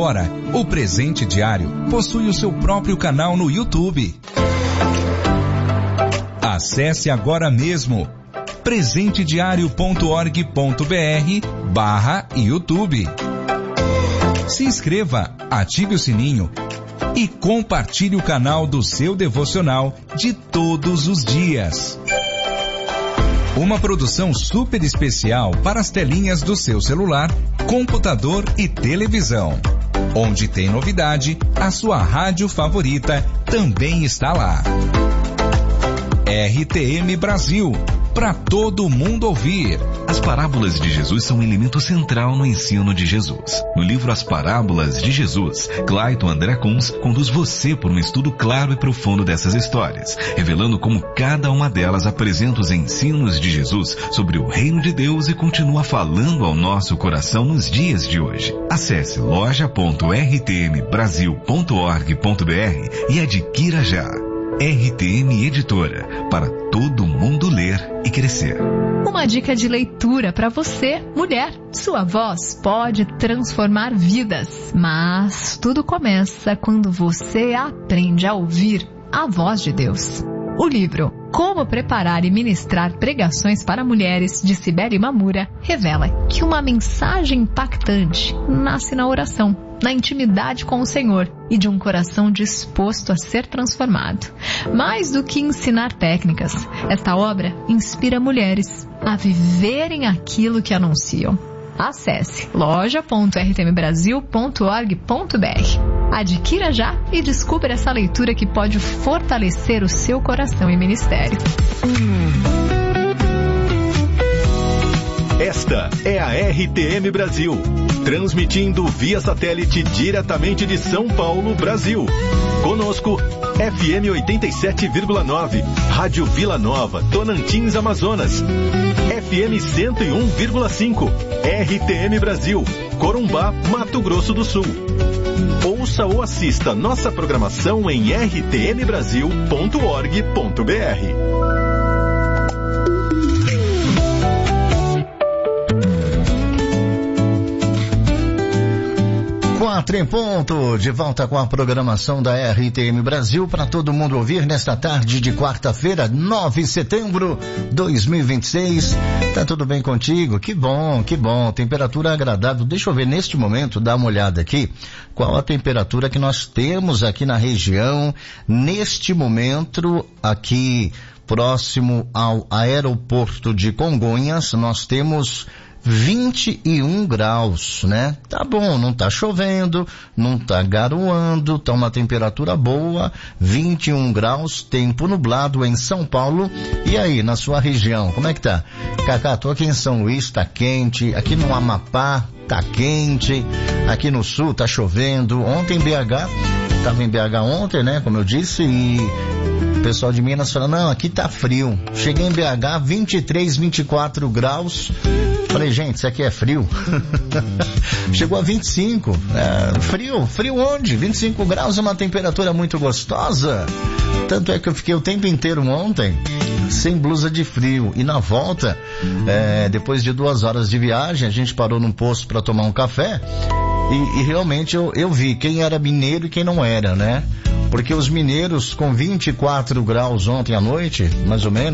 Agora, o Presente Diário possui o seu próprio canal no YouTube. Acesse agora mesmo presentediario.org.br/YouTube. Se inscreva, ative o sininho e compartilhe o canal do seu devocional de todos os dias. Uma produção super especial para as telinhas do seu celular, computador e televisão. Onde tem novidade, a sua rádio favorita também está lá. RTM Brasil, para todo mundo ouvir. As parábolas de Jesus são um elemento central no ensino de Jesus. No livro As Parábolas de Jesus, Clayton André Kunz conduz você por um estudo claro e profundo dessas histórias, revelando como cada uma delas apresenta os ensinos de Jesus sobre o reino de Deus e continua falando ao nosso coração nos dias de hoje. Acesse loja.rtmbrasil.org.br e adquira já. RTM Editora, para todo mundo ler e crescer. Uma dica de leitura para você, mulher. Sua voz pode transformar vidas, mas tudo começa quando você aprende a ouvir a voz de Deus. O livro Como Preparar e Ministrar Pregações para Mulheres, de Cibele Mamura, revela que uma mensagem impactante nasce na oração, na intimidade com o Senhor e de um coração disposto a ser transformado. Mais do que ensinar técnicas, esta obra inspira mulheres a viverem aquilo que anunciam. Acesse loja.rtmbrasil.org.br. Adquira já e descubra essa leitura que pode fortalecer o seu coração e ministério. Esta é a RTM Brasil, transmitindo via satélite diretamente de São Paulo, Brasil. Conosco, FM 87,9, Rádio Vila Nova, Tonantins, Amazonas. FM 101,5, RTM Brasil, Corumbá, Mato Grosso do Sul. Ouça ou assista nossa programação em rtmbrasil.org.br. 4 em ponto, de volta com a programação da RTM Brasil para todo mundo ouvir nesta tarde de quarta-feira, 9 de setembro de 2026. Tá tudo bem contigo? Que bom, temperatura agradável. Deixa eu ver neste momento, dá uma olhada aqui, qual a temperatura que nós temos aqui na região, neste momento, aqui próximo ao aeroporto de Congonhas, nós temos 21 graus, né? Tá bom, não tá chovendo, não tá garoando, tá uma temperatura boa, 21 graus, tempo nublado em São Paulo. E aí, na sua região, como é que tá? Cacá, tô aqui em São Luís, tá quente, aqui no Amapá tá quente, aqui no Sul tá chovendo. Ontem em BH, tava em BH ontem, né, como eu disse, e o pessoal de Minas falou, não, aqui tá frio. Cheguei em BH, 23, 24 graus. Falei, gente, isso aqui é frio. Chegou a 25. Frio onde? 25 graus é uma temperatura muito gostosa. Tanto é que eu fiquei o tempo inteiro ontem sem blusa de frio. E na volta, depois de 2 horas de viagem, a gente parou num posto para tomar um café. E realmente eu vi quem era mineiro e quem não era, né? Porque os mineiros com 24 graus ontem à noite, mais ou menos,